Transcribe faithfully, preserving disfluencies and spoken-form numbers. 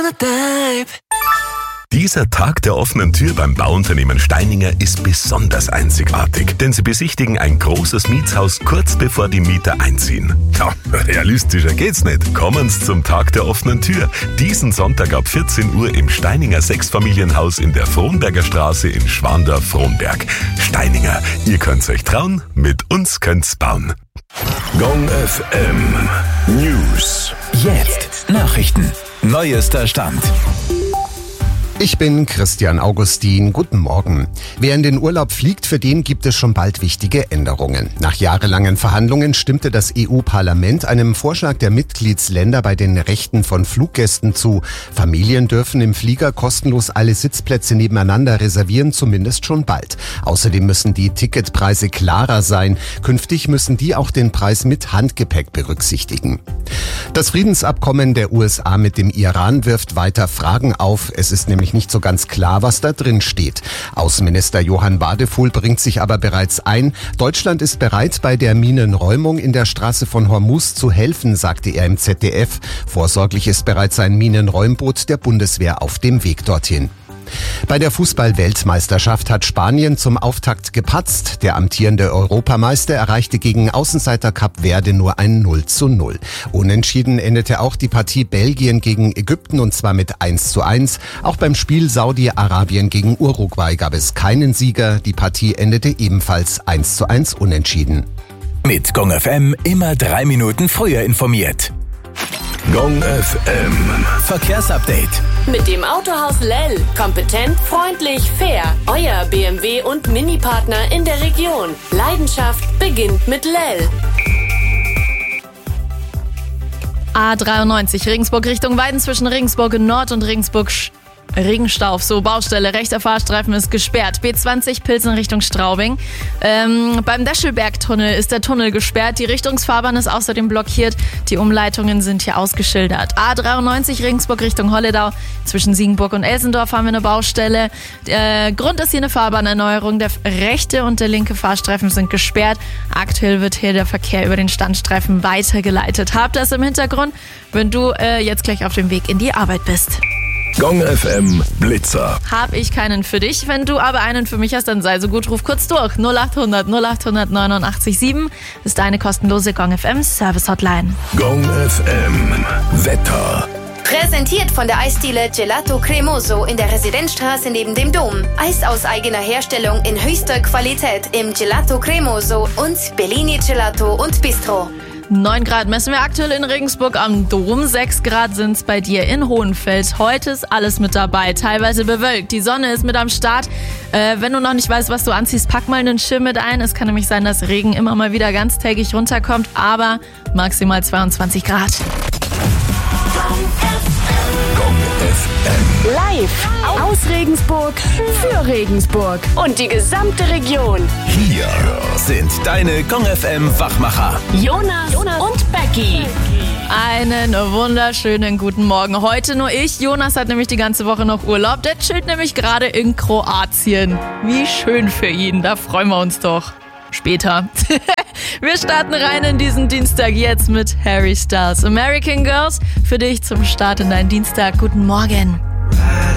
wanna dive. Dieser Tag der offenen Tür beim Bauunternehmen Steininger ist besonders einzigartig, denn sie besichtigen ein großes Mietshaus kurz bevor die Mieter einziehen. Ja, realistischer geht's nicht. Kommen Sie zum Tag der offenen Tür. Diesen Sonntag ab vierzehn Uhr im Steininger Sechsfamilienhaus in der Frohnberger Straße in Schwandorf-Frohnberg. Steininger, ihr könnt's euch trauen, mit uns könnt's bauen. Gong F M News. Jetzt Nachrichten. Neuester Stand. Ich bin Christian Augustin. Guten Morgen. Wer in den Urlaub fliegt, für den gibt es schon bald wichtige Änderungen. Nach jahrelangen Verhandlungen stimmte das E U-Parlament einem Vorschlag der Mitgliedsländer bei den Rechten von Fluggästen zu. Familien dürfen im Flieger kostenlos alle Sitzplätze nebeneinander reservieren, zumindest schon bald. Außerdem müssen die Ticketpreise klarer sein. Künftig müssen die auch den Preis mit Handgepäck berücksichtigen. Das Friedensabkommen der U S A mit dem Iran wirft weiter Fragen auf. Es ist nämlich nicht so ganz klar, was da drin steht. Außenminister Johann Wadefuhl bringt sich aber bereits ein. Deutschland ist bereit, bei der Minenräumung in der Straße von Hormuz zu helfen, sagte er im Z D F. Vorsorglich ist bereits ein Minenräumboot der Bundeswehr auf dem Weg dorthin. Bei der Fußball-Weltmeisterschaft hat Spanien zum Auftakt gepatzt. Der amtierende Europameister erreichte gegen Außenseiter Kap Verde nur ein null zu null. Unentschieden endete auch die Partie Belgien gegen Ägypten, und zwar mit eins zu eins. Auch beim Spiel Saudi-Arabien gegen Uruguay gab es keinen Sieger. Die Partie endete ebenfalls eins zu eins unentschieden. Mit Gong F M immer drei Minuten früher informiert. Gong F M Verkehrsupdate. Mit dem Autohaus Lell. Kompetent, freundlich, fair. Euer B M W und Mini-Partner in der Region. Leidenschaft beginnt mit Lell. A dreiundneunzig Regensburg Richtung Weiden zwischen Regensburg Nord und Regensburg Sch- Regenstauf, so Baustelle, rechter Fahrstreifen ist gesperrt. B zwanzig Pilsen Richtung Straubing. Ähm, beim Deschelberg-Tunnel ist der Tunnel gesperrt. Die Richtungsfahrbahn ist außerdem blockiert. Die Umleitungen sind hier ausgeschildert. A dreiundneunzig Regensburg Richtung Holledau. Zwischen Siegenburg und Elsendorf haben wir eine Baustelle. Der Grund ist hier eine Fahrbahnerneuerung. Der rechte und der linke Fahrstreifen sind gesperrt. Aktuell wird hier der Verkehr über den Standstreifen weitergeleitet. Hab das im Hintergrund, wenn du äh, jetzt gleich auf dem Weg in die Arbeit bist. Gong F M Blitzer. Hab ich keinen für dich. Wenn du aber einen für mich hast, dann sei so gut, ruf kurz durch. null acht hundert null acht hundert neunundachtzig sieben ist deine kostenlose Gong F M Service Hotline. Gong F M Wetter. Präsentiert von der Eisdiele Gelato Cremoso in der Residenzstraße neben dem Dom. Eis aus eigener Herstellung in höchster Qualität im Gelato Cremoso und Bellini Gelato und Bistro. neun Grad messen wir aktuell in Regensburg am Dom. sechs Grad sind's bei dir in Hohenfeld. Heute ist alles mit dabei, teilweise bewölkt. Die Sonne ist mit am Start. Äh, wenn du noch nicht weißt, was du anziehst, pack mal einen Schirm mit ein. Es kann nämlich sein, dass Regen immer mal wieder ganztägig runterkommt, aber maximal zweiundzwanzig Grad. Gong F M Live aus Regensburg für Regensburg und die gesamte Region. Hier sind deine Gong F M Wachmacher. Jonas, Jonas und Becky. Einen wunderschönen guten Morgen. Heute nur ich. Jonas hat nämlich die ganze Woche noch Urlaub. Der chillt nämlich gerade in Kroatien. Wie schön für ihn. Da freuen wir uns doch. Später. Wir starten rein in diesen Dienstag jetzt mit Harry Styles. American Girls für dich zum Start in deinen Dienstag. Guten Morgen.